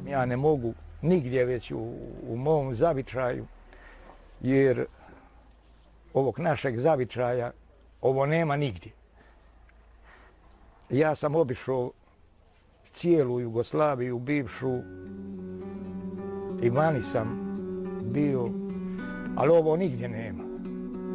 ja ne mogu nigdje već u mom zavičaju, jer ovog našeg zavičaja ovo nema nigdje. Ja sam obišao cijelu Jugoslaviju, bivšu, i vani sam bio, ali ovo nigdje nema.